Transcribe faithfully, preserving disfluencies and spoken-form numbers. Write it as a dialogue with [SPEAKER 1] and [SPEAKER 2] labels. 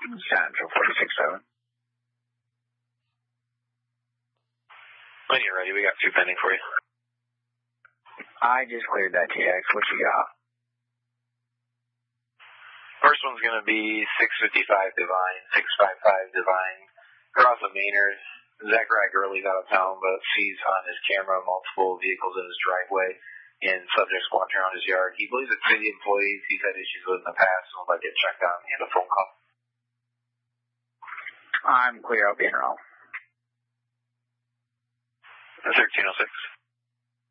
[SPEAKER 1] Central forty-six seven.
[SPEAKER 2] When you're ready, we got two pending for you.
[SPEAKER 1] I just cleared that T X. What you got?
[SPEAKER 2] First one's going to be six fifty-five Divine, six fifty-five Divine. Across the Mainers. Zachariah Gurley's out of town, but sees on his camera multiple vehicles in his driveway and subjects wandering around his yard. He believes it's city employees he's had issues with in the past and would like to get checked out and a phone call.
[SPEAKER 1] I'm clear out being wrong.
[SPEAKER 2] thirteen oh six.